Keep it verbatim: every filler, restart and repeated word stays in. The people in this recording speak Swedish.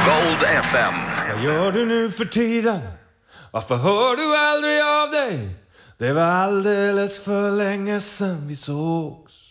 Gold F M. Vad gör du nu för tiden? Varför hör du aldrig av dig? Det var alldeles för länge sedan vi sågs.